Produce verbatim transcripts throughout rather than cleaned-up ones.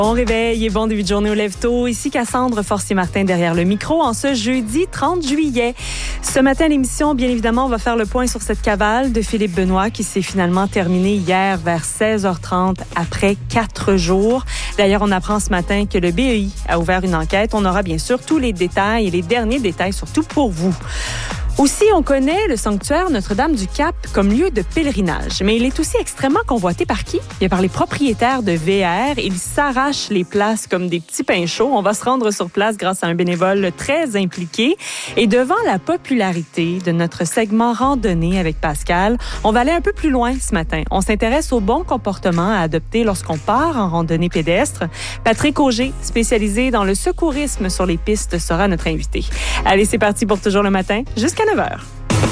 Bon réveil et bon début de journée au Lève-Tôt. Ici Cassandre Forcier-Martin derrière le micro en ce jeudi trente juillet. Ce matin à l'émission, bien évidemment, on va faire le point sur cette cavale de Philippe Benoît qui s'est finalement terminée hier vers seize heures trente après quatre jours. D'ailleurs, on apprend ce matin que le B E I a ouvert une enquête. On aura bien sûr tous les détails et les derniers détails surtout pour vous. Aussi, on connaît le sanctuaire Notre-Dame-du-Cap comme lieu de pèlerinage, mais il est aussi extrêmement convoité par qui? Bien, par les propriétaires de V R. Ils s'arrachent les places comme des petits pains chauds. On va se rendre sur place grâce à un bénévole très impliqué. Et devant la popularité de notre segment randonnée avec Pascal, on va aller un peu plus loin ce matin. On s'intéresse au bon comportement à adopter lorsqu'on part en randonnée pédestre. Patrick Auger, spécialisé dans le secourisme sur les pistes, sera notre invité. Allez, c'est parti pour Toujours le matin, jusqu'à neuf heures.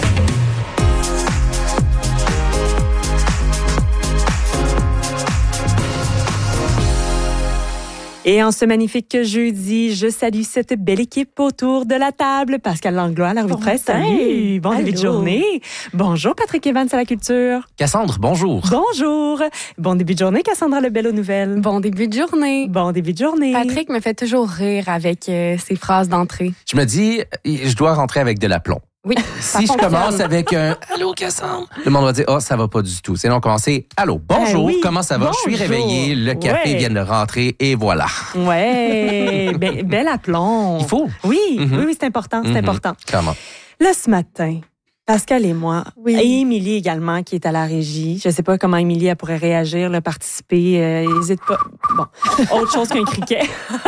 Et en ce magnifique jeudi, je salue cette belle équipe autour de la table. Pascal Langlois, la revue de presse. Salut! Bon début de journée. Bonjour, Patrick Evans à la culture. Cassandre, bonjour. Bonjour. Bon début de journée, Cassandra Lebel aux nouvelles. Bon début de journée. Bon début de journée. Patrick me fait toujours rire avec euh, ses phrases d'entrée. Je me dis, je dois rentrer avec de l'aplomb. Oui. Si je commence avec un « Allô, Cassandre », le monde va dire « Oh, ça va pas du tout ». C'est donc commencer « Allô, bonjour, ben oui, comment ça va? Bonjour. Je suis réveillé, le café ouais. vient de rentrer et voilà. » Ouais, be- bel aplomb. Il faut. Oui, Mm-hmm. oui, oui, c'est important, c'est Mm-hmm. important. Clairement. Là, ce matin, Pascal et moi, Oui. et Émilie également, qui est à la régie. Je ne sais pas comment Émilie elle pourrait réagir, là, participer. Euh, n'hésite pas. Bon, autre chose qu'un criquet.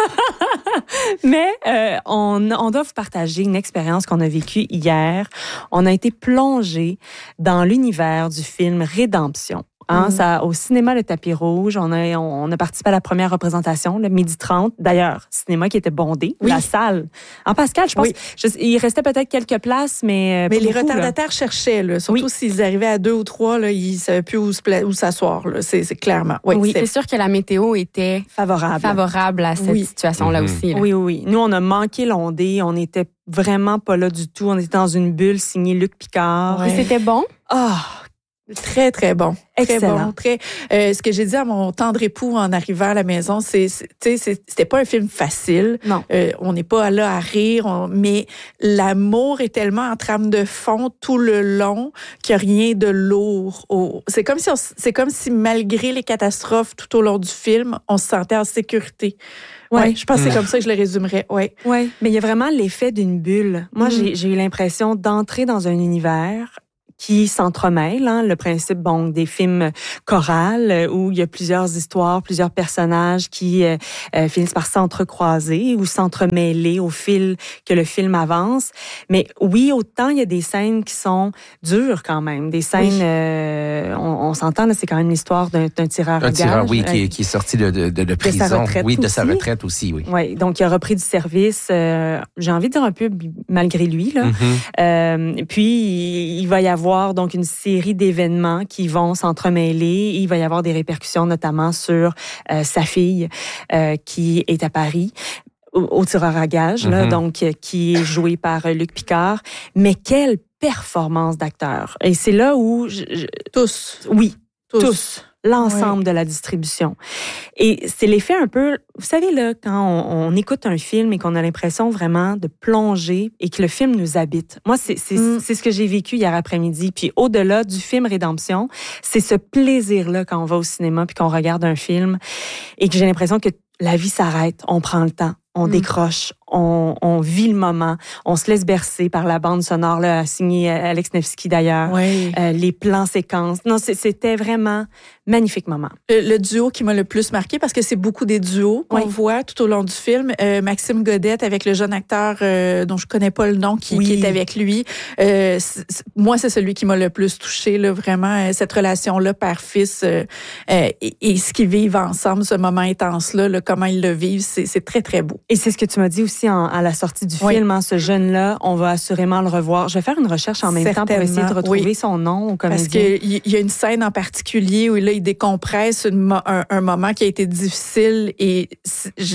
Mais euh, on, on doit vous partager une expérience qu'on a vécue hier. On a été plongé dans l'univers du film Rédemption. Hein, Mm. ça, au cinéma Le Tapis Rouge, on a, on, on a participé à la première représentation, le midi trente. D'ailleurs, cinéma qui était bondé, Oui. la salle. En Pascal, je pense, Oui. je- il restait peut-être quelques places, mais euh, Mais pas les beaucoup, là. retardataires cherchaient, là, surtout Oui. s'ils arrivaient à deux ou trois, là, ils ne savaient plus où, se pla- où s'asseoir. Là. C'est, c'est clairement. Oui, Oui, c'était- c'est sûr que la météo était Favorable. favorable à cette Oui. situation-là Mhm. aussi. là. Oui, oui, oui. Nous, on a manqué l'ondée. On n'était vraiment pas là du tout. On était dans une bulle signée Luc Picard. Ouais. Et c'était bon? Ah, Très, très bon. Très Excellent. bon. Très, euh, ce que j'ai dit à mon tendre époux en arrivant à la maison, c'est, c'est, tu sais, c'est- c'était pas un film facile. non. Euh, on n'est pas là à rire, on- mais l'amour est tellement en trame de fond tout le long qu'il n'y a rien de lourd. Au- c'est comme si, on s- c'est comme si malgré les catastrophes tout au long du film, on se sentait en sécurité. Ouais. Ouais, je pense que c'est Mm. comme ça que je le résumerais. Ouais. Oui, mais il y a vraiment l'effet d'une bulle. Moi, Mhm. j'ai, j'ai eu l'impression d'entrer dans un univers qui s'entremêle, hein, le principe bon des films chorales euh, où il y a plusieurs histoires, plusieurs personnages qui euh, euh, finissent par s'entrecroiser ou s'entremêler au fil que le film avance. Mais oui, autant il y a des scènes qui sont dures quand même, des scènes, Oui. euh, on, on s'entend là, c'est quand même l'histoire d'un, d'un tireur à Un tireur, gages, oui, euh, qui est, qui est sorti de, de, de, de sa prison. retraite Oui, de sa aussi. retraite aussi, oui. Oui, donc il a repris du service, euh, j'ai envie de dire un peu malgré lui, là. Mhm. Euh, puis, il va y avoir donc une série d'événements qui vont s'entremêler. Il va y avoir des répercussions, notamment sur euh, sa fille euh, qui est à Paris, au, au tireur à gages, là, Mhm. donc euh, qui est joué par euh, Luc Picard. Mais quelle performance d'acteur! Et c'est là où... Je, je- Tous. oui, Tous. tous. L'ensemble de la distribution. Et c'est l'effet un peu, vous savez, là, quand on, on écoute un film et qu'on a l'impression vraiment de plonger et que le film nous habite. Moi, c'est, c'est, Mm. c'est ce que j'ai vécu hier après-midi. Puis au-delà du film Rédemption, c'est ce plaisir-là quand on va au cinéma puis qu'on regarde un film et que j'ai l'impression que la vie s'arrête, on prend le temps, on Mm. décroche, on, on vit le moment, on se laisse bercer par la bande sonore, là, signée Alex Nevsky d'ailleurs. Oui. Euh, les plans séquences. Non, c'est- c'était vraiment magnifique moment. Le, le duo qui m'a le plus marqué, parce que c'est beaucoup des duos qu'on Oui. voit tout au long du film. Euh, Maxime Godette avec le jeune acteur euh, dont je connais pas le nom, qui, Oui. qui est avec lui. Euh, c'est- c'est- moi, c'est celui qui m'a le plus touché, là, vraiment, euh, cette relation-là, père-fils, euh, euh, et, et ce qu'ils vivent ensemble, ce moment intense-là, là, comment ils le vivent, c'est, c'est très, très beau. Et c'est ce que tu m'as dit aussi en- à la sortie du Oui. film, hein, ce jeune-là, on va assurément le revoir. Je vais faire une recherche en même temps pour essayer de Certainement, retrouver oui. son nom au Parce comédien. qu'il y, y a une scène en particulier où là, il décompresse une mo- un, un moment qui a été difficile et c'est- je-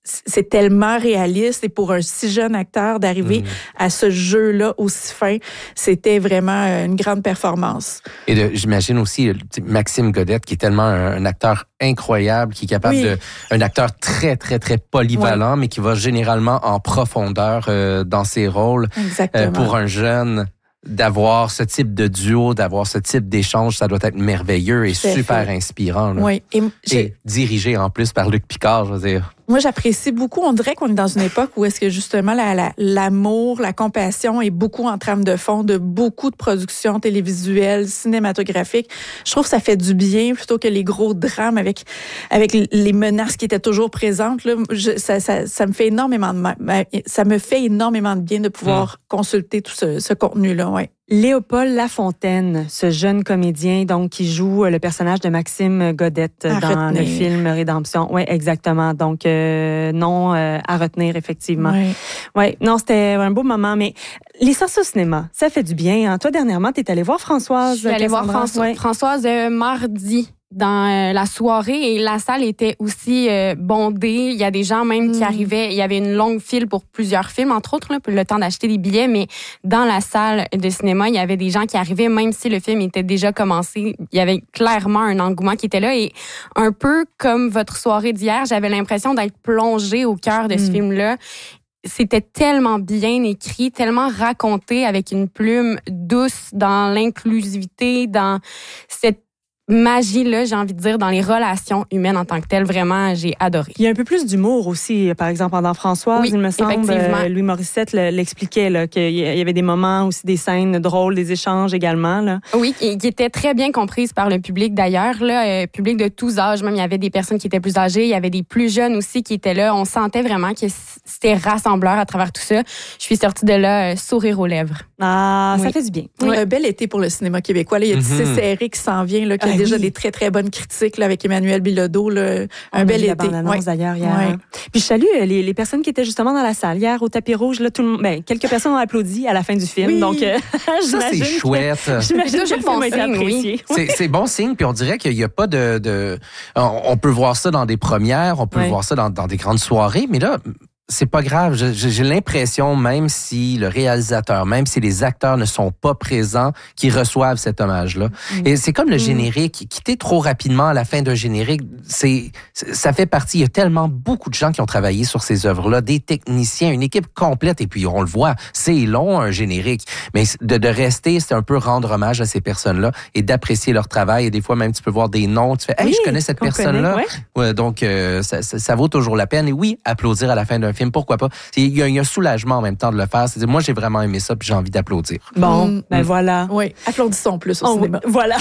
c'est tellement réaliste et pour un si jeune acteur d'arriver mmh. à ce jeu-là aussi fin, c'était vraiment une grande performance. Et de, j'imagine aussi Maxime Godette, qui est tellement un, un acteur incroyable, qui est capable oui. de... Un acteur très, très, très polyvalent, oui. mais qui va généralement en profondeur euh, dans ses rôles. Exactement. Euh, pour un jeune... D'avoir ce type de duo, d'avoir ce type d'échange, ça doit être merveilleux et super inspirant. Là. Oui. Et, et dirigé en plus par Luc Picard, je veux dire. Moi, j'apprécie beaucoup. On dirait qu'on est dans une époque où est-ce que justement la, la, l'amour, la compassion est beaucoup en trame de fond de beaucoup de productions télévisuelles, cinématographiques. Je trouve que ça fait du bien plutôt que les gros drames avec avec les menaces qui étaient toujours présentes. Là, je, ça, ça, ça me fait énormément de ça me fait énormément de bien de pouvoir mmh. consulter tout ce, ce contenu-là. Ouais. Léopold Lafontaine, ce jeune comédien donc qui joue le personnage de Maxime Godette à dans retenir. Le film Rédemption. Oui, exactement. Donc euh, non euh, à retenir effectivement. Oui, ouais, non, c'était un beau moment. Mais les sorties au cinéma, ça fait du bien. Hein? Toi dernièrement, t'es allée voir Françoise. Je suis allée voir François, ouais. Françoise euh, mardi. Dans euh, la soirée et la salle était aussi euh, bondée. Il y a des gens même qui mmh. arrivaient. Il y avait une longue file pour plusieurs films, entre autres, là, pour le temps d'acheter des billets. Mais dans la salle de cinéma, il y avait des gens qui arrivaient, même si le film était déjà commencé. Il y avait clairement un engouement qui était là. Et un peu comme votre soirée d'hier, j'avais l'impression d'être plongée au cœur de mmh. ce film-là. C'était tellement bien écrit, tellement raconté avec une plume douce dans l'inclusivité, dans cette magie, là, j'ai envie de dire, dans les relations humaines en tant que telles. Vraiment, j'ai adoré. Il y a un peu plus d'humour aussi, par exemple, dans Françoise, oui, il me semble. Euh, Louis Morissette l'expliquait, là, qu'il y avait des moments aussi, des scènes drôles, des échanges également, là. Oui, et qui étaient très bien comprises par le public, d'ailleurs, là, euh, public de tous âges. Même, il y avait des personnes qui étaient plus âgées, il y avait des plus jeunes aussi qui étaient là. On sentait vraiment que c'était rassembleur à travers tout ça. Je suis sortie de là, euh, sourire aux lèvres. Ah, oui. ça fait du bien. Oui. Un bel été pour le cinéma québécois. Là, il y a mm-hmm. Tissé Serré qui s'en vient, là, qui a déjà oui. des très, très bonnes critiques là, avec Emmanuel Bilodeau. Là, un On bel a été. La bande-annonce ouais. d'ailleurs hier. Ouais. Puis je salue les, les personnes qui étaient justement dans la salle hier au tapis rouge. Là, tout le, ben, quelques personnes ont applaudi à la fin du film. Oui. Donc, euh, ça, c'est chouette. Que, j'imagine que le film a été apprécié. C'est, c'est bon signe. Puis on dirait qu'il n'y a pas de... de on, on peut voir ça dans des premières, on peut ouais. voir ça dans, dans des grandes soirées, mais là... C'est pas grave. J'ai l'impression, même si le réalisateur, même si les acteurs ne sont pas présents, qu'ils reçoivent cet hommage-là. Mmh. Et c'est comme le générique. Quitter trop rapidement à la fin d'un générique, c'est, ça fait partie. Il y a tellement beaucoup de gens qui ont travaillé sur ces œuvres-là, des techniciens, une équipe complète. Et puis, on le voit, c'est long, un générique. Mais de, de rester, c'est un peu rendre hommage à ces personnes-là et d'apprécier leur travail. Et des fois, même, tu peux voir des noms. Tu fais, hey, oui, je connais cette personne-là. Connaît, ouais. Ouais, donc, euh, ça, ça, ça vaut toujours la peine. Et oui, applaudir à la fin d'un film, pourquoi pas? Il y, a, il y a un soulagement en même temps de le faire. C'est-à-dire, moi, j'ai vraiment aimé ça puis j'ai envie d'applaudir. Bon, mmh. ben voilà. Oui, applaudissons plus au oh, cinéma. Voilà.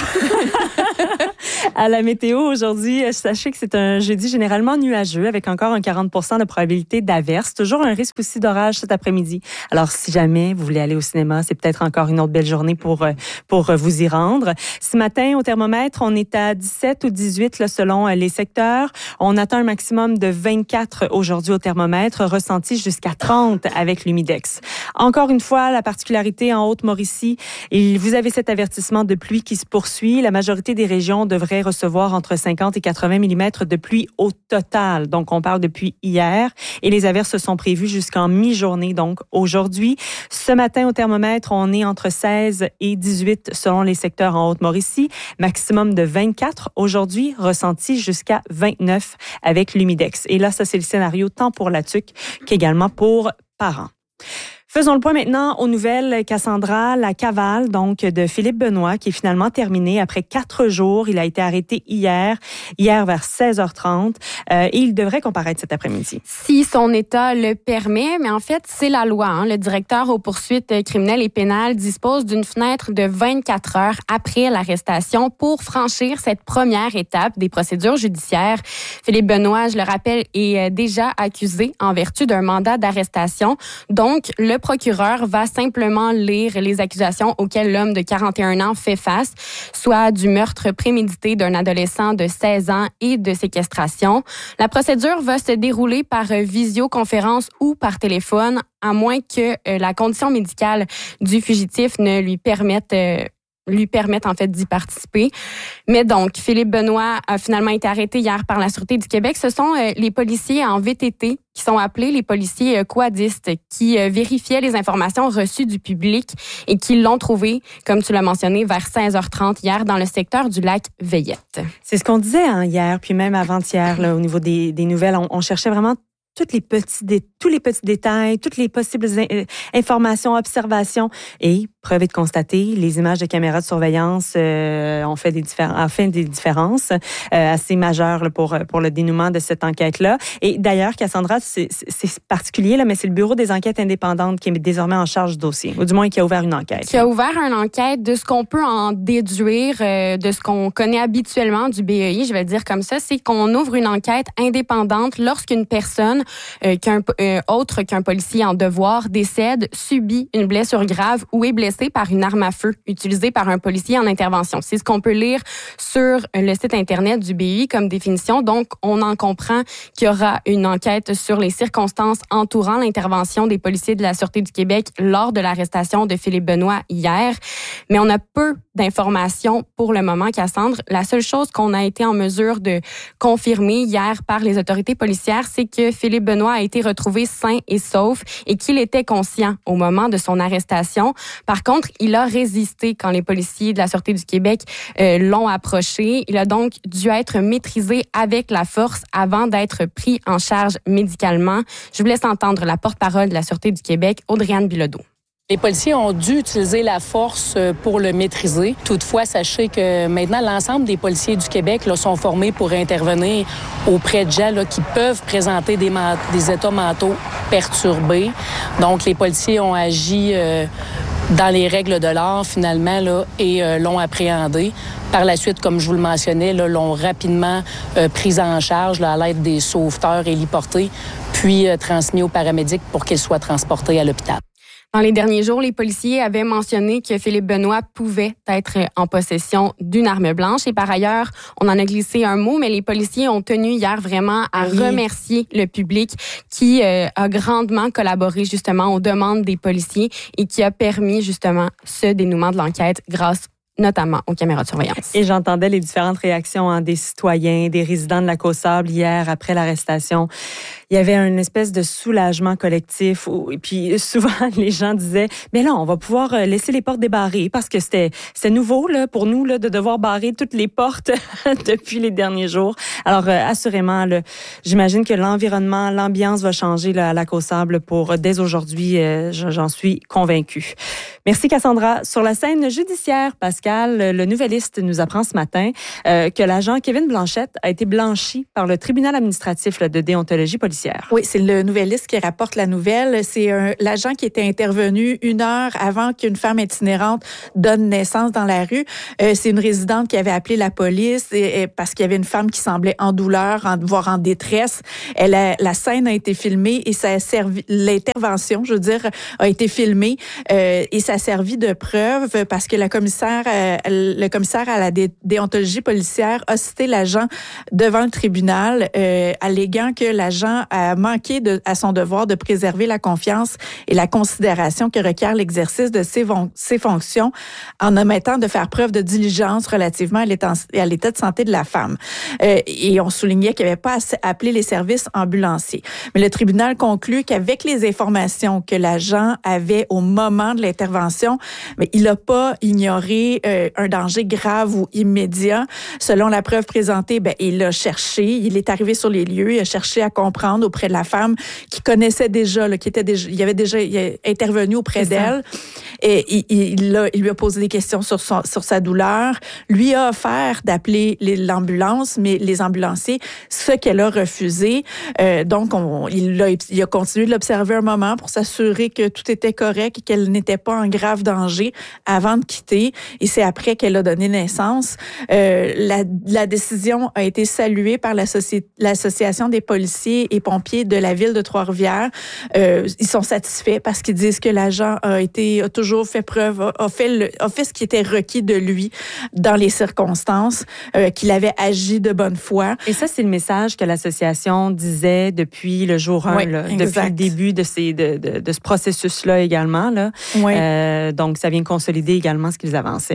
À la météo aujourd'hui, sachez que c'est un jeudi généralement nuageux avec encore un quarante pour cent de probabilité d'averse. Toujours un risque aussi d'orage cet après-midi. Alors, si jamais vous voulez aller au cinéma, c'est peut-être encore une autre belle journée pour, pour vous y rendre. Ce matin, au thermomètre, on est à dix-sept ou dix-huit là, selon les secteurs. On atteint un maximum de vingt-quatre aujourd'hui au thermomètre, ressenti jusqu'à trente avec l'humidex. Encore une fois, la particularité en Haute-Mauricie, et vous avez cet avertissement de pluie qui se poursuit. La majorité des régions devraient recevoir entre cinquante et quatre-vingts millimètres de pluie au total. Donc, on parle depuis hier. Et les averses sont prévues jusqu'en mi-journée, donc aujourd'hui. Ce matin, au thermomètre, on est entre seize et dix-huit selon les secteurs en Haute-Mauricie. Maximum de vingt-quatre aujourd'hui, ressenti jusqu'à vingt-neuf avec l'humidex. Et là, ça, c'est le scénario tant pour la Tuque qu'également pour Parent. Faisons le point maintenant aux nouvelles. Cassandra, la cavale donc de Philippe Benoît qui est finalement terminée après quatre jours. Il a été arrêté hier, hier vers seize heures trente euh, et il devrait comparaître cet après-midi. Si son état le permet, mais en fait, c'est la loi. Hein. Le directeur aux poursuites criminelles et pénales dispose d'une fenêtre de vingt-quatre heures après l'arrestation pour franchir cette première étape des procédures judiciaires. Philippe Benoît, je le rappelle, est déjà accusé en vertu d'un mandat d'arrestation. Donc, le procureur va simplement lire les accusations auxquelles l'homme de quarante et un ans fait face, soit du meurtre prémédité d'un adolescent de seize ans et de séquestration. La procédure va se dérouler par visioconférence ou par téléphone, à moins que la condition médicale du fugitif ne lui permette lui permettent en fait d'y participer. Mais donc, Philippe Benoît a finalement été arrêté hier par la Sûreté du Québec. Ce sont euh, les policiers en V T T qui sont appelés les policiers euh, quadistes qui euh, vérifiaient les informations reçues du public et qui l'ont trouvé, comme tu l'as mentionné, vers seize heures trente hier dans le secteur du lac Veillette. C'est ce qu'on disait hein, hier, puis même avant-hier, là, au niveau des, des nouvelles. On, on cherchait vraiment toutes les petits dé- tous les petits détails, toutes les possibles in- informations, observations. Et, preuve est de constater, les images de caméras de surveillance euh, ont fait des, diffé- ont fait des différences euh, assez majeures là, pour, pour le dénouement de cette enquête-là. Et d'ailleurs, Cassandra, c'est, c'est particulier, là, mais c'est le Bureau des enquêtes indépendantes qui est désormais en charge du dossier, ou du moins qui a ouvert une enquête. Qui a ouvert une enquête de ce qu'on peut en déduire, euh, de ce qu'on connaît habituellement du B E I, je vais le dire comme ça, c'est qu'on ouvre une enquête indépendante lorsqu'une personne Euh, qu'un euh, autre qu'un policier en devoir décède, subit une blessure grave ou est blessé par une arme à feu utilisée par un policier en intervention. C'est ce qu'on peut lire sur le site Internet du B E I comme définition. Donc, on en comprend qu'il y aura une enquête sur les circonstances entourant l'intervention des policiers de la Sûreté du Québec lors de l'arrestation de Philippe Benoît hier. Mais on a peu d'informations pour le moment, Cassandre. La seule chose qu'on a été en mesure de confirmer hier par les autorités policières, c'est que Philippe Benoît a été retrouvé sain et sauf et qu'il était conscient au moment de son arrestation. Par contre, il a résisté quand les policiers de la Sûreté du Québec euh, l'ont approché. Il a donc dû être maîtrisé avec la force avant d'être pris en charge médicalement. Je vous laisse entendre la porte-parole de la Sûreté du Québec, Audrey-Anne Bilodeau. Les policiers ont dû utiliser la force pour le maîtriser. Toutefois, sachez que maintenant, l'ensemble des policiers du Québec là, sont formés pour intervenir auprès de gens là, qui peuvent présenter des, man- des états mentaux perturbés. Donc, les policiers ont agi euh, dans les règles de l'art, finalement, là, et euh, l'ont appréhendé. Par la suite, comme je vous le mentionnais, là, l'ont rapidement euh, pris en charge là, à l'aide des sauveteurs héliportés, puis euh, transmis aux paramédics pour qu'ils soient transportés à l'hôpital. Dans les derniers jours, les policiers avaient mentionné que Philippe Benoît pouvait être en possession d'une arme blanche. Et par ailleurs, on en a glissé un mot, mais les policiers ont tenu hier vraiment à oui. remercier le public qui euh, a grandement collaboré justement aux demandes des policiers et qui a permis justement ce dénouement de l'enquête grâce notamment aux caméras de surveillance. Et j'entendais les différentes réactions hein, des citoyens, des résidents de Lac-aux-Sables hier après l'arrestation. Il y avait une espèce de soulagement collectif. Où, et puis souvent, les gens disaient, mais là, on va pouvoir laisser les portes débarrées parce que c'était, c'était nouveau là, pour nous là, de devoir barrer toutes les portes depuis les derniers jours. Alors, euh, assurément, là, j'imagine que l'environnement, l'ambiance va changer là, à Lac-aux-Sables pour dès aujourd'hui, euh, j'en suis convaincue. Merci Cassandra. Sur la scène judiciaire, Pascal, le Nouvelliste nous apprend ce matin euh, que l'agent Kevin Blanchette a été blanchi par le tribunal administratif là, de déontologie policière. Oui, c'est le Nouvelliste qui rapporte la nouvelle. C'est un, l'agent qui était intervenu une heure avant qu'une femme itinérante donne naissance dans la rue. Euh, c'est une résidente qui avait appelé la police et, et parce qu'il y avait une femme qui semblait en douleur, en, voire en détresse. Elle a, la scène a été filmée et ça a servi, l'intervention, je veux dire, a été filmée euh, et ça a servi de preuve parce que la commissaire, euh, le commissaire à la dé, déontologie policière a cité l'agent devant le tribunal, euh, alléguant que l'agent a manqué de, à son devoir de préserver la confiance et la considération que requiert l'exercice de ses, von, ses fonctions en omettant de faire preuve de diligence relativement à l'état, à l'état de santé de la femme. Euh, et on soulignait qu'il n'y avait pas appelé les services ambulanciers. Mais le tribunal conclut qu'avec les informations que l'agent avait au moment de l'intervention, mais il n'a pas ignoré euh, un danger grave ou immédiat. Selon la preuve présentée, ben, il a cherché, il est arrivé sur les lieux, il a cherché à comprendre auprès de la femme qui connaissait déjà, là, qui était déjà, il avait déjà il a intervenu auprès C'est d'elle. Ça. Et il, il, a, il lui a posé des questions sur, son, sur sa douleur. Lui a offert d'appeler les, l'ambulance, mais les ambulanciers, ce qu'elle a refusé. Euh, donc, on, il, a, il a continué de l'observer un moment pour s'assurer que tout était correct et qu'elle n'était pas en grave danger avant de quitter. Et c'est après qu'elle a donné naissance. Euh, la, la décision a été saluée par l'associ, l'Association des policiers et pompiers de la ville de Trois-Rivières. Euh, ils sont satisfaits parce qu'ils disent que l'agent a été a toujours fait preuve, a, a fait le, a fait ce qui était requis de lui dans les circonstances, euh, qu'il avait agi de bonne foi. Et ça, c'est le message que l'association disait depuis le jour un, oui, là, depuis le début de, ces, de, de, de ce processus-là également. Là. Oui. Euh, donc, ça vient consolider également ce qu'ils avançaient.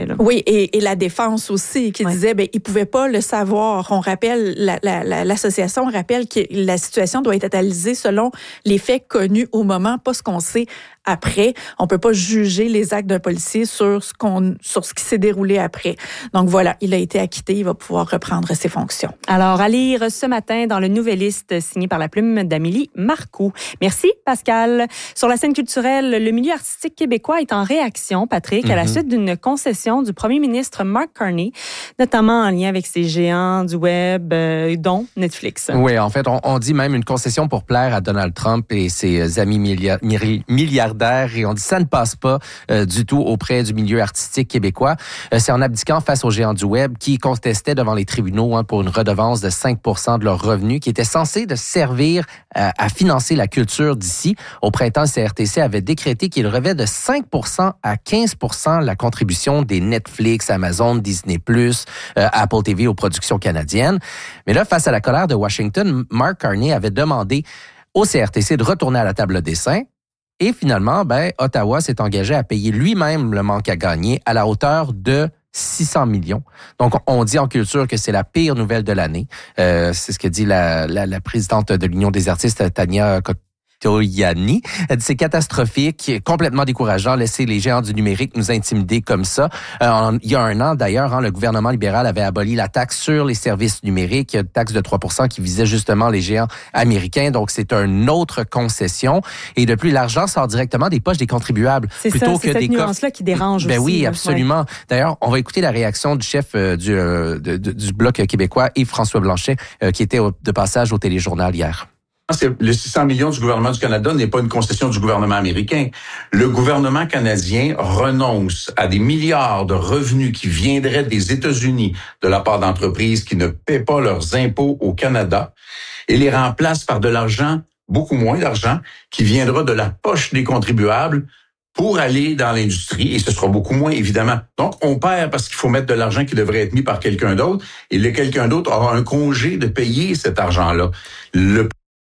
Là. Oui, et, et la défense aussi, qui ouais. disait ben ils pouvaient pas le savoir. On rappelle, la, la, la, l'association rappelle que la situation doit être analysée selon les faits connus au moment, pas ce qu'on sait après. On peut pas juger les actes d'un policier sur ce qu'on, sur ce qui s'est déroulé après. Donc voilà, il a été acquitté, il va pouvoir reprendre ses fonctions. Alors, à lire ce matin dans le Nouvelliste signé par la plume d'Amélie Marcoux. Merci, Pascal. Sur la scène culturelle, le milieu artistique québécois est en réaction, Patrick, mm-hmm. à la suite d'une concession du premier ministre Mark Carney, notamment en lien avec ces géants du web, euh, dont Netflix. Oui, en fait, on, on dit même une concession pour plaire à Donald Trump et ses amis milliard, milliardaires. Et on dit ça ne passe pas euh, du tout auprès du milieu artistique québécois. Euh, c'est en abdiquant face aux géants du web qui contestaient devant les tribunaux hein, pour une redevance de cinq pour cent de leurs revenus qui était censée de servir euh, à financer la culture d'ici. Au printemps, le C R T C avait décrété qu'il revêt de cinq pour cent à quinze pour cent la contribution des Netflix, Amazon, Disney plus, euh, Apple T V aux productions canadiennes. Mais là, face à la colère de Washington, Mark Carney avait demandé au C R T C de retourner à la table des saints. Et finalement, ben, Ottawa s'est engagé à payer lui-même le manque à gagner à la hauteur de six cents millions. Donc, on dit en culture que c'est la pire nouvelle de l'année. Euh, c'est ce que dit la, la, la présidente de l'Union des artistes, Tania Toyani. Elle dit c'est catastrophique, complètement décourageant, laisser les géants du numérique nous intimider comme ça. Euh, il y a un an, d'ailleurs, hein, le gouvernement libéral avait aboli la taxe sur les services numériques, une taxe de trois pour cent qui visait justement les géants américains. Donc, c'est une autre concession. Et de plus, l'argent sort directement des poches des contribuables. C'est plutôt ça, c'est que cette des nuance-là qui dérange ben aussi. Oui, absolument. Ouais. D'ailleurs, on va écouter la réaction du chef euh, du, euh, de, de, du Bloc québécois, Yves-François Blanchet, euh, qui était au, de passage au téléjournal hier. Le six cents millions du gouvernement du Canada n'est pas une concession du gouvernement américain. Le gouvernement canadien renonce à des milliards de revenus qui viendraient des États-Unis de la part d'entreprises qui ne paient pas leurs impôts au Canada et les remplace par de l'argent, beaucoup moins d'argent, qui viendra de la poche des contribuables pour aller dans l'industrie, et ce sera beaucoup moins, évidemment. Donc, on perd parce qu'il faut mettre de l'argent qui devrait être mis par quelqu'un d'autre, et le quelqu'un d'autre aura un congé de payer cet argent-là. Le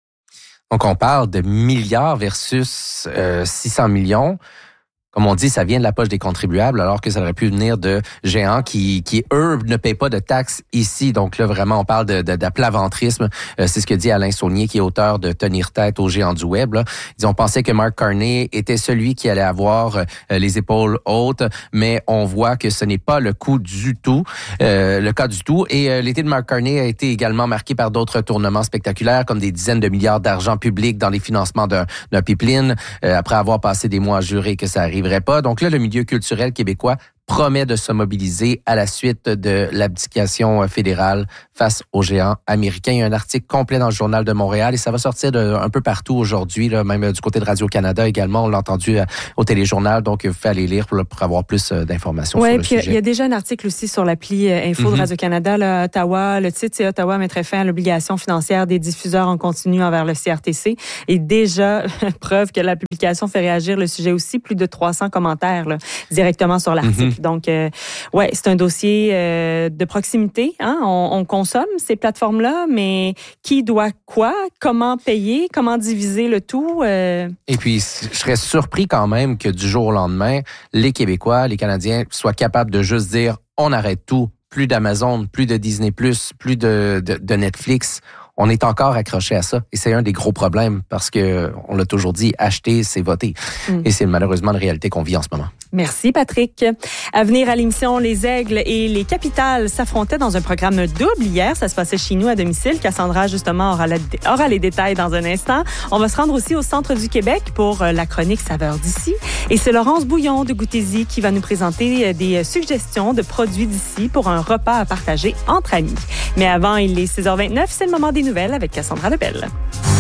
Donc, on parle de milliards versus euh, six cents millions. Comme on dit, ça vient de la poche des contribuables, alors que ça aurait pu venir de géants qui, qui eux, ne payent pas de taxes ici. Donc là, vraiment, on parle de, de, d'aplaventrisme. Euh, c'est ce que dit Alain Saunier, qui est auteur de Tenir tête aux géants du web. Là. Il dit, on pensait que Mark Carney était celui qui allait avoir euh, les épaules hautes, mais on voit que ce n'est pas le coup du tout, euh, le cas du tout. Et euh, l'été de Mark Carney a été également marqué par d'autres tournements spectaculaires, comme des dizaines de milliards d'argent public dans les financements d'un, d'un pipeline, euh, après avoir passé des mois à jurer que ça arriverait pas. Donc là, le milieu culturel québécois promet de se mobiliser à la suite de l'abdication fédérale face aux géants américains. Il y a un article complet dans le Journal de Montréal et ça va sortir de, un peu partout aujourd'hui, là, même du côté de Radio-Canada également. On l'a entendu au téléjournal, donc il faut aller lire pour, pour avoir plus d'informations ouais, sur le puis sujet. Il y a déjà un article aussi sur l'appli Info mm-hmm. de Radio-Canada, là, Ottawa. Le titre, c'est Ottawa mettrait fin à l'obligation financière des diffuseurs en continu envers le C R T C. Et déjà, preuve que la publication fait réagir le sujet aussi. Plus de trois cents commentaires là, directement sur l'article. Mm-hmm. Donc, euh, ouais, c'est un dossier euh, de proximité. Hein? On, on consomme ces plateformes-là, mais qui doit quoi? Comment payer? Comment diviser le tout? Euh... Et puis, je serais surpris quand même que du jour au lendemain, les Québécois, les Canadiens soient capables de juste dire on arrête tout. Plus d'Amazon, plus de Disney plus, plus de, de, de Netflix. On est encore accroché à ça. Et c'est un des gros problèmes parce que on l'a toujours dit, acheter, c'est voter. Mm. Et c'est malheureusement une réalité qu'on vit en ce moment. Merci, Patrick. À venir à l'émission, les Aigles et les Capitales s'affrontaient dans un programme double hier. Ça se passait chez nous à domicile. Cassandra, justement, aura, la, aura les détails dans un instant. On va se rendre aussi au centre du Québec pour la chronique Saveurs d'ici. Et c'est Laurence Bouillon de Goûtez-y qui va nous présenter des suggestions de produits d'ici pour un repas à partager entre amis. Mais avant, il est six heures vingt-neuf. C'est le moment des nouvelles avec Cassandra Lebel.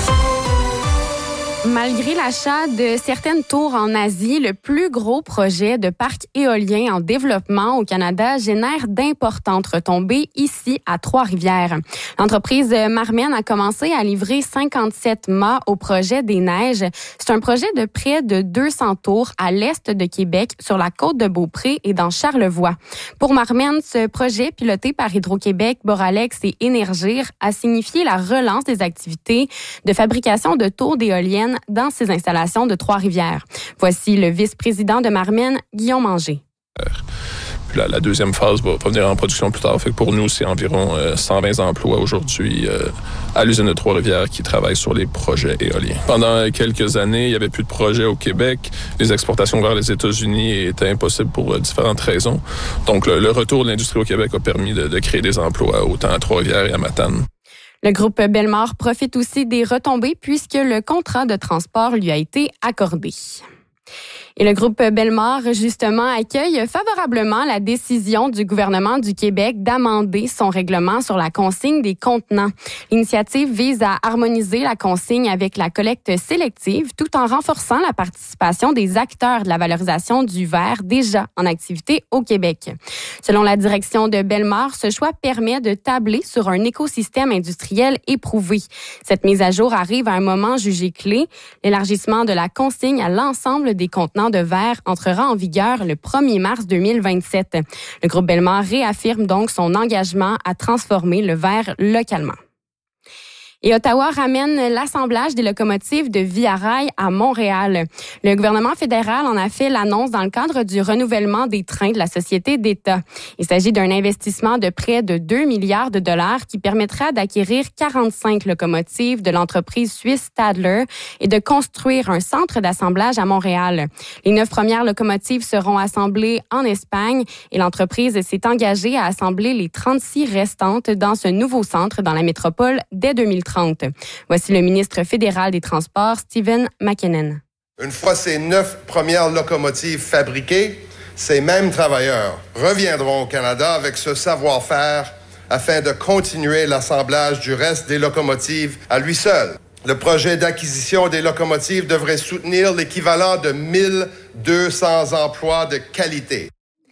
Malgré l'achat de certaines tours en Asie, le plus gros projet de parc éolien en développement au Canada génère d'importantes retombées ici à Trois-Rivières. L'entreprise Marmen a commencé à livrer cinquante-sept mâts au projet des Neiges. C'est un projet de près de deux cents tours à l'est de Québec, sur la côte de Beaupré et dans Charlevoix. Pour Marmen, ce projet piloté par Hydro-Québec, Boralex et Énergir a signifié la relance des activités de fabrication de tours d'éoliennes dans ces installations de Trois-Rivières. Voici le vice-président de Marmen, Guillaume Manger. Puis la, la deuxième phase va, va venir en production plus tard. Fait que pour nous, c'est environ euh, cent vingt emplois aujourd'hui euh, à l'usine de Trois-Rivières qui travaillent sur les projets éoliens. Pendant quelques années, il n'y avait plus de projets au Québec. Les exportations vers les États-Unis étaient impossibles pour euh, différentes raisons. Donc, le, le retour de l'industrie au Québec a permis de, de créer des emplois autant à Trois-Rivières et à Matane. Le groupe Bellemare profite aussi des retombées puisque le contrat de transport lui a été accordé. Et le groupe Bellemare, justement, accueille favorablement la décision du gouvernement du Québec d'amender son règlement sur la consigne des contenants. L'initiative vise à harmoniser la consigne avec la collecte sélective tout en renforçant la participation des acteurs de la valorisation du verre déjà en activité au Québec. Selon la direction de Bellemare, ce choix permet de tabler sur un écosystème industriel éprouvé. Cette mise à jour arrive à un moment jugé clé. L'élargissement de la consigne à l'ensemble des contenants de verre entrera en vigueur le premier mars deux mille vingt-sept. Le groupe Bellemare réaffirme donc son engagement à transformer le verre localement. Et Ottawa ramène l'assemblage des locomotives de Via Rail à Montréal. Le gouvernement fédéral en a fait l'annonce dans le cadre du renouvellement des trains de la Société d'État. Il s'agit d'un investissement de près de deux milliards de dollars qui permettra d'acquérir quarante-cinq locomotives de l'entreprise suisse Stadler et de construire un centre d'assemblage à Montréal. Les neuf premières locomotives seront assemblées en Espagne et l'entreprise s'est engagée à assembler les trente-six restantes dans ce nouveau centre dans la métropole dès deux mille trente. Voici le ministre fédéral des Transports, Stephen McKinnon. Une fois ces neuf premières locomotives fabriquées, ces mêmes travailleurs reviendront au Canada avec ce savoir-faire afin de continuer l'assemblage du reste des locomotives à lui seul. Le projet d'acquisition des locomotives devrait soutenir l'équivalent de mille deux cents emplois de qualité.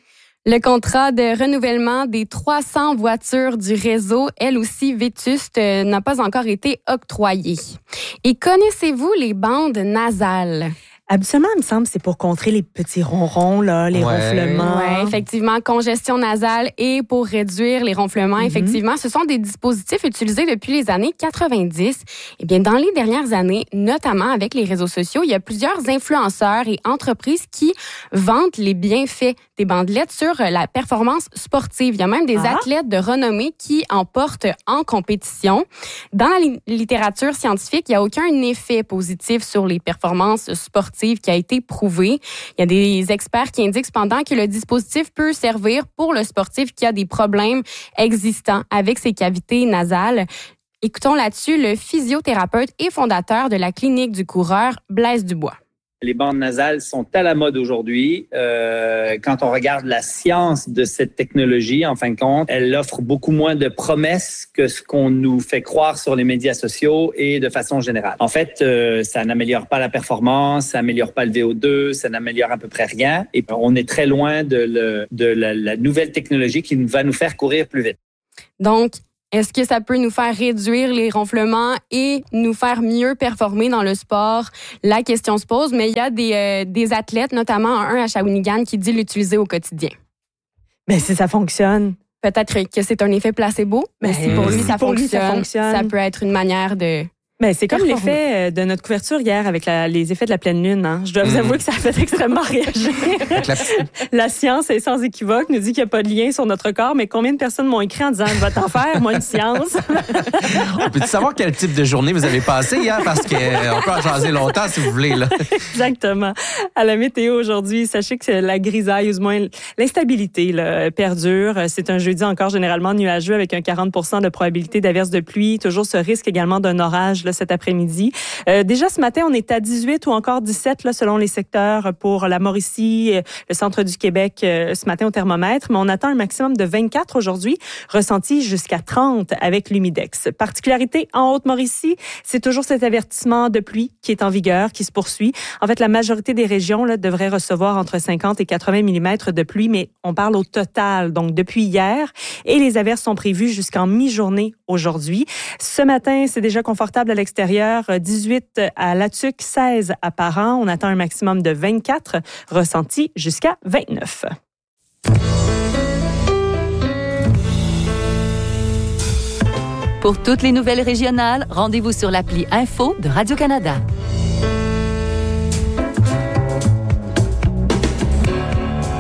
Le contrat de renouvellement des trois cents voitures du réseau, elle aussi vétuste, n'a pas encore été octroyé. Et connaissez-vous les bandes nasales? Habituellement, il me semble, c'est pour contrer les petits ronrons, là, les ouais. ronflements. Oui, effectivement, congestion nasale et pour réduire les ronflements. Mm-hmm. Effectivement, ce sont des dispositifs utilisés depuis les années quatre-vingt-dix. Eh bien, dans les dernières années, notamment avec les réseaux sociaux, il y a plusieurs influenceurs et entreprises qui vantent les bienfaits des bandelettes sur la performance sportive. Il y a même des ah. athlètes de renommée qui en portent en compétition. Dans la li- littérature scientifique, il n'y a aucun effet positif sur les performances sportives qui a été prouvé. Il y a des experts qui indiquent cependant que le dispositif peut servir pour le sportif qui a des problèmes existants avec ses cavités nasales. Écoutons là-dessus le physiothérapeute et fondateur de la clinique du coureur, Blaise Dubois. Les bandes nasales sont à la mode aujourd'hui. Euh, quand on regarde la science de cette technologie, en fin de compte, elle offre beaucoup moins de promesses que ce qu'on nous fait croire sur les médias sociaux et de façon générale. En fait, euh, ça n'améliore pas la performance, ça n'améliore pas le V O deux, ça n'améliore à peu près rien. Et on est très loin de, le, de la, la nouvelle technologie qui va nous faire courir plus vite. Donc, est-ce que ça peut nous faire réduire les ronflements et nous faire mieux performer dans le sport? La question se pose, mais il y a des, euh, des athlètes, notamment un à Shawinigan, qui dit l'utiliser au quotidien. Mais si ça fonctionne. Peut-être que c'est un effet placebo, mais si pour lui, ça, pour fonctionne, lui ça fonctionne, ça peut être une manière de... Ben, c'est comme l'effet de notre couverture hier avec la, les effets de la pleine lune. Hein. Je dois vous avouer que ça a fait extrêmement réagir. la... la science est sans équivoque, nous dit qu'il n'y a pas de lien sur notre corps, mais combien de personnes m'ont écrit en disant « Va t'en faire, moi, une science. » On peut savoir quel type de journée vous avez passé hier? Parce qu'on peut en jaser longtemps si vous voulez. Là. Exactement. À la météo aujourd'hui, sachez que la grisaille, ou du moins l'instabilité là, perdure. C'est un jeudi encore généralement nuageux avec un quarante pour cent de probabilité d'averse de pluie. Toujours ce risque également d'un orage là, cet après-midi. Euh, déjà ce matin, on est à dix-huit ou encore dix-sept là, selon les secteurs pour la Mauricie, le centre du Québec euh, ce matin au thermomètre, mais on attend un maximum de vingt-quatre aujourd'hui, ressenti jusqu'à trente avec l'humidex. Particularité en Haute-Mauricie, c'est toujours cet avertissement de pluie qui est en vigueur, qui se poursuit. En fait, la majorité des régions là, devraient recevoir entre cinquante et quatre-vingts millimètres de pluie, mais on parle au total, donc depuis hier, et les averses sont prévues jusqu'en mi-journée aujourd'hui. Ce matin, c'est déjà confortable à l'extérieur, dix-huit à Latuc, seize à Parent. On attend un maximum de vingt-quatre, ressenti jusqu'à vingt-neuf. Pour toutes les nouvelles régionales, rendez-vous sur l'appli Info de Radio-Canada.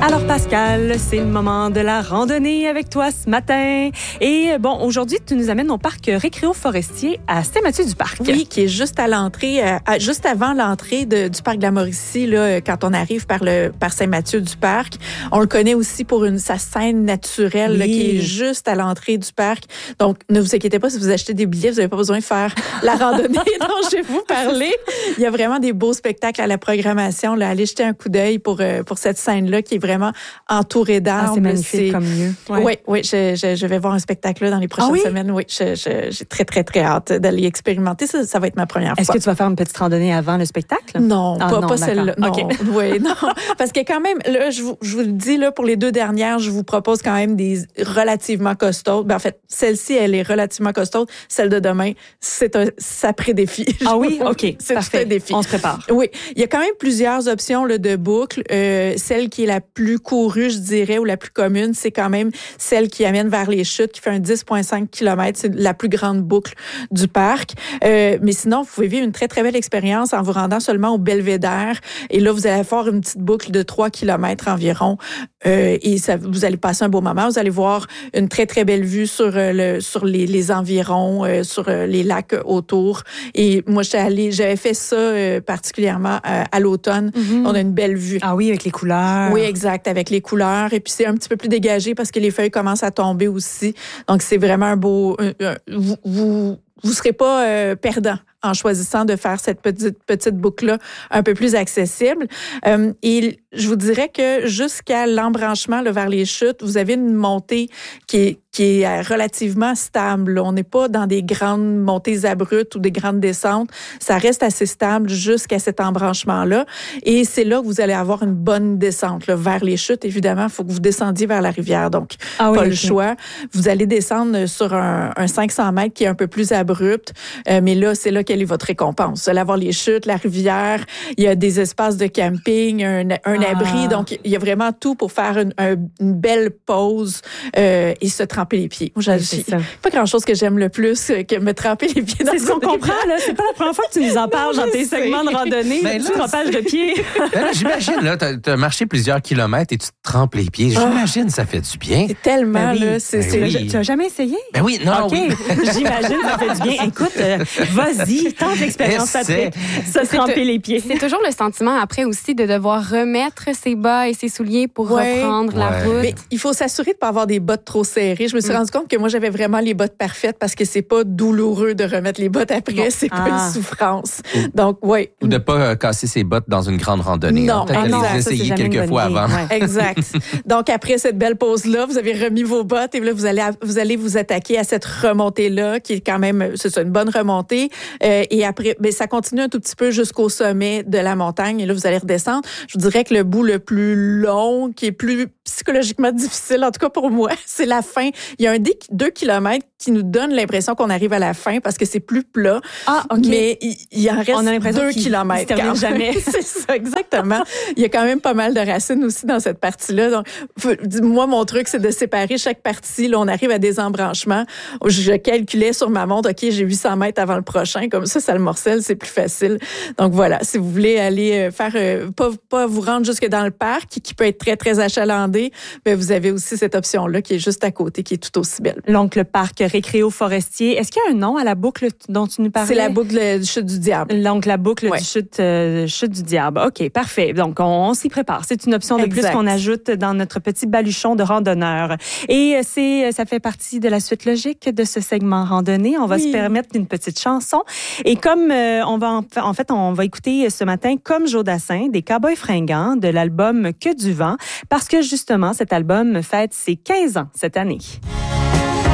Alors Pascal, c'est le moment de la randonnée avec toi ce matin. Et bon, aujourd'hui, tu nous amènes au parc Récréo-Forestier à Saint-Mathieu-du-Parc. Oui, qui est juste à l'entrée, euh, juste avant l'entrée de, du parc de la Mauricie, là, quand on arrive par le par Saint-Mathieu-du-Parc. On le connaît aussi pour une sa scène naturelle oui. là, qui est juste à l'entrée du parc. Donc, ne vous inquiétez pas, si vous achetez des billets, vous n'avez pas besoin de faire la randonnée dont je vais vous parler. Il y a vraiment des beaux spectacles à la programmation. Là. Allez jeter un coup d'œil pour, euh, pour cette scène-là qui est vraiment entouré d'arbres. Ah, c'est magnifique c'est... comme lieu. Ouais. Oui, oui, je, je, je vais voir un spectacle là dans les prochaines ah, oui? semaines. Oui, je, je, j'ai très, très, très hâte d'aller expérimenter. Ça, ça va être ma première Est-ce fois. Est-ce que tu vas faire une petite randonnée avant le spectacle? Non, ah, pas, non, pas celle-là. Non, okay. oui, non. Parce que quand même, là, je vous, je vous le dis, là, pour les deux dernières, je vous propose quand même des relativement costaudes. Ben, en fait, celle-ci, elle est relativement costaude. Celle de demain, c'est un sacré défi. Ah oui? OK. C'est parfait. un défi. On se prépare. Oui. Il y a quand même plusieurs options là, de boucles. Euh, celle qui est la plus courue, je dirais, ou la plus commune, c'est quand même celle qui amène vers les chutes, qui fait un dix virgule cinq kilomètres. C'est la plus grande boucle du parc. Euh, mais sinon, vous pouvez vivre une très, très belle expérience en vous rendant seulement au Belvédère. Et là, vous allez faire une petite boucle de trois kilomètres environ. Euh, et ça, vous allez passer un beau moment. Vous allez voir une très, très belle vue sur, euh, le, sur les, les environs, euh, sur euh, les lacs autour. Et moi, j'étais allée, j'avais fait ça euh, particulièrement euh, à l'automne. Mm-hmm. On a une belle vue. Ah oui, avec les couleurs. Oui, exact, avec les couleurs. Et puis, c'est un petit peu plus dégagé parce que les feuilles commencent à tomber aussi. Donc, c'est vraiment un beau... Un, un, vous, vous, vous serez pas euh, perdant en choisissant de faire cette petite, petite boucle-là un peu plus accessible. Euh, et je vous dirais que jusqu'à l'embranchement là, vers les chutes, vous avez une montée qui est, qui est relativement stable. On n'est pas dans des grandes montées abruptes ou des grandes descentes. Ça reste assez stable jusqu'à cet embranchement-là. Et c'est là que vous allez avoir une bonne descente. Là, vers les chutes, évidemment, il faut que vous descendiez vers la rivière. Donc, ah oui, pas okay. le choix. Vous allez descendre sur un, un cinq cents mètres qui est un peu plus abrupt. Euh, mais là, c'est là quelle est votre récompense. Vous allez avoir les chutes, la rivière, il y a des espaces de camping, un, un ah. abri. Donc, il y a vraiment tout pour faire une, un, une belle pause euh, et se tremper les pieds. Moi, j'ai pas grand-chose que j'aime le plus que me tremper les pieds dans C'est ce qu'on comprend, là. C'est pas la première fois que tu nous en parles non, dans tes sais. segments de randonnée, ben du trempage de pieds. Ben là, j'imagine, là, t'as, t'as marché plusieurs kilomètres et tu te trempes les pieds. J'imagine, ça fait du bien. C'est tellement, ben oui. là. C'est, ben c'est, oui. Tu as jamais essayé? Ben oui, non, okay. oui. J'imagine, ça fait du bien. Écoute, euh, vas-y, tente l'expérience, Patrick. Ça se tremper les pieds. C'est toujours le sentiment après aussi de devoir remettre ses bas et ses souliers pour ouais. reprendre ouais. la route. Mais il faut s'assurer de ne pas avoir des bottes trop serrées. Je me suis mm. rendu compte que moi, j'avais vraiment les bottes parfaites parce que c'est pas douloureux de remettre les bottes après. Bon. C'est ah. pas une souffrance. Donc, oui. Ou de pas euh, casser ses bottes dans une grande randonnée. Non, hein. Peut-être ah, de non, les essayer quelques fois avant. Ouais. Exact. Donc, après cette belle pause-là, vous avez remis vos bottes et là, vous allez, vous allez vous attaquer à cette remontée-là qui est quand même, c'est ça, une bonne remontée. Euh, et après, ben, ça continue un tout petit peu jusqu'au sommet de la montagne. Et là, vous allez redescendre. Je vous dirais que le bout le plus long, qui est plus psychologiquement difficile, en tout cas pour moi, c'est la fin. Il y a un deux kilomètres qui nous donne l'impression qu'on arrive à la fin parce que c'est plus plat. Ah, OK. Mais il, il en reste On a l'impression deux kilomètres. Il ne jamais. C'est ça, exactement. Il y a quand même pas mal de racines aussi dans cette partie-là. Donc, moi, mon truc, c'est de séparer chaque partie. Là, on arrive à des embranchements. Je calculais sur ma montre, OK, j'ai huit cents mètres avant le prochain. Comme ça, ça le morcelle, c'est plus facile. Donc, voilà. Si vous voulez aller faire, euh, pas, pas vous rendre jusque dans le parc, qui peut être très, très achalandé, bien, vous avez aussi cette option-là qui est juste à côté, qui est tout aussi belle. Donc, le parc Récréo-Forestier. Est-ce qu'il y a un nom à la boucle dont tu nous parlais? C'est la boucle du Chute du Diable. Donc, la boucle ouais. du chute, euh, chute du Diable. OK, parfait. Donc, on, on s'y prépare. C'est une option de exact. plus qu'on ajoute dans notre petit baluchon de randonneurs. Et c'est, ça fait partie de la suite logique de ce segment randonnée. On va oui. se permettre une petite chanson. Et comme euh, on va, en, en fait, on va écouter ce matin Comme Jodassin, des Cowboys fringants, de l'album Que du vent, parce que justement, cet album fête ses quinze ans cette année.